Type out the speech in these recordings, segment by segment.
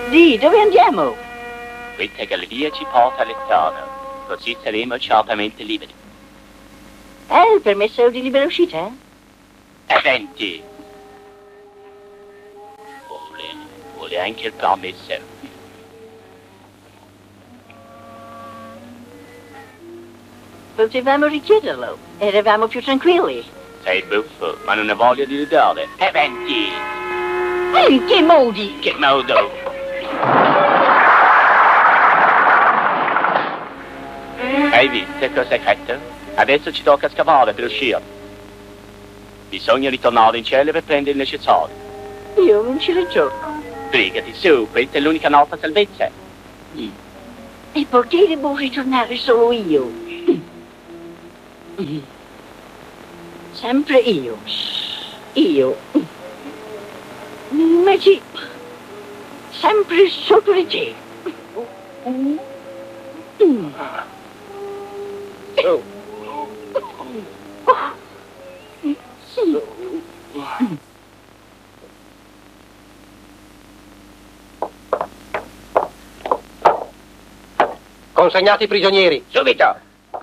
Di, dove andiamo? Questa galleria ci porta all'esterno, così saremo certamente liberi. Il permesso di libera uscita? Eventi! Vuole anche il permesso. Potevamo richiederlo, eravamo più tranquilli. Sei buffo, ma non ho voglia di ridere. Eventi! In che modi? Che modo? Hai visto cosa hai fatto? Adesso ci tocca scavare per uscire. Bisogna ritornare in cielo per prendere il necessario. Io non ci gioco. Brigati su, questa è l'unica nostra salvezza. E perché devo ritornare solo io? Sempre io. Io. Ma sì, sempre sotto di te. Consegnati i prigionieri. Subito!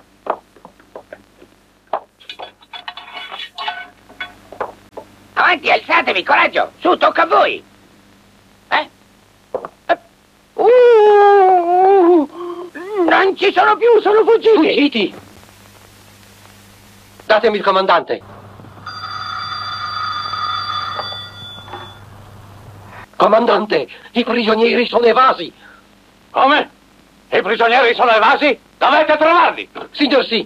Avanti, alzatevi, coraggio! Su, tocca a voi! Non ci sono più, sono fuggiti! Fuggiti! Datemi il comandante. Comandante, i prigionieri sono evasi. Come? I prigionieri sono evasi? Dovete trovarli! Signor sì.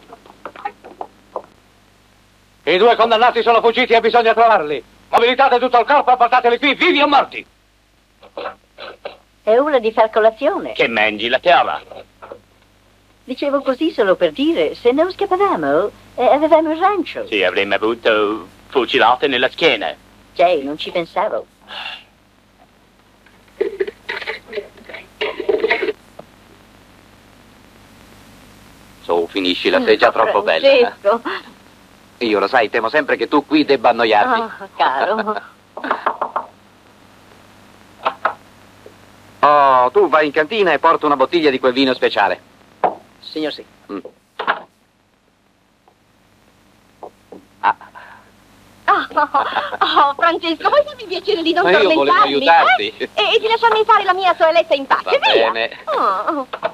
I due condannati sono fuggiti e bisogna trovarli. Mobilitate tutto il corpo e portateli qui, vivi o morti. È ora di far colazione. Che mangi la terra? Dicevo così solo per dire, se non scappavamo, avevamo il rancio. Sì, avremmo avuto fucilate nella schiena. Jay, non ci pensavo. Su, finiscila, sei già troppo bella. Francesco. Io lo sai, temo sempre che tu qui debba annoiarti. Oh, caro. Oh, tu vai in cantina e porta una bottiglia di quel vino speciale. Signor sì. Francesco, vuoi farmi piacere di non Ma io volevo tormentarmi? aiutarti. E di lasciarmi fare la mia toeletta in pace, Va via? bene. Oh.